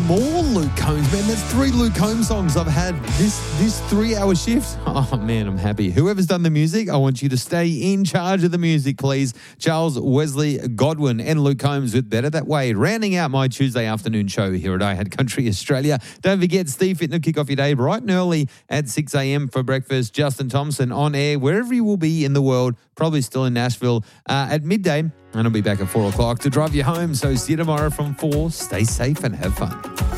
more Luke Combs, man. That's 3 Luke Combs songs I've had this 3-hour shift. Oh, man, I'm happy. Whoever's done the music, I want you to stay in charge of the music, please. Charles Wesley Godwin and Luke Combs with Better That Way. Rounding out my Tuesday afternoon show here at I Had Country Australia. Don't forget, Steve Fitton will kick off your day bright and early at 6 a.m. for breakfast. Justin Thompson on air, wherever you will be in the world, probably still in Nashville, at midday. And I'll be back at 4 o'clock to drive you home. So see you tomorrow from 4. Stay safe and have fun.